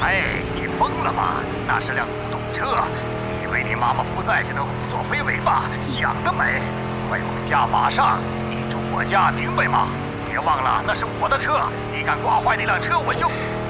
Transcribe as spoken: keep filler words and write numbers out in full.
哎，你疯了吗？那是辆古董车，以为你妈妈不在就能胡作非为吧？想得美！回我家马上，你住我家，明白吗？别忘了那是我的车，你敢刮坏那辆车，我就……